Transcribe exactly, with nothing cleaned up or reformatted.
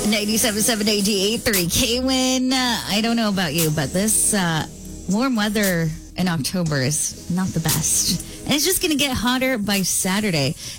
ninety-seven point seven A D eighty-three K-Win. Uh, I don't know about you, but this uh, warm weather in October is not the best. And it's just going to get hotter by Saturday.